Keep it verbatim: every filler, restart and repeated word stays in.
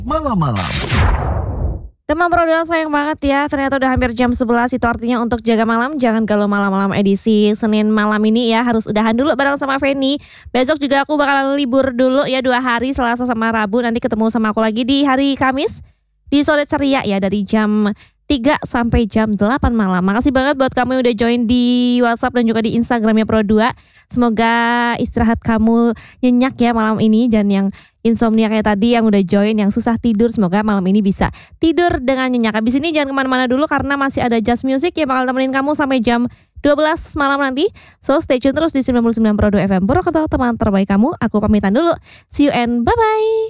Malam-malam. Teman Prodel sayang banget ya, ternyata udah hampir jam sebelas, itu artinya untuk jaga malam jangan galau malam-malam edisi Senin malam ini ya, harus udahan dulu bareng sama Feni. Besok juga aku bakalan libur dulu ya dua hari, Selasa sama Rabu, nanti ketemu sama aku lagi di hari Kamis di Sore Ceria ya dari jam tiga sampai jam delapan malam. Makasih banget buat kamu yang udah join di WhatsApp dan juga di Instagramnya Pro dua. Semoga istirahat kamu nyenyak ya malam ini, dan yang insomnia kayak tadi yang udah join, yang susah tidur, semoga malam ini bisa tidur dengan nyenyak. Habis ini jangan kemana-mana dulu karena masih ada Just Music yang bakal temenin kamu sampai jam dua belas malam nanti. So stay tune terus di sembilan puluh sembilan Pro dua F M Purwokerto, teman terbaik kamu. Aku pamitan dulu. See you and bye-bye.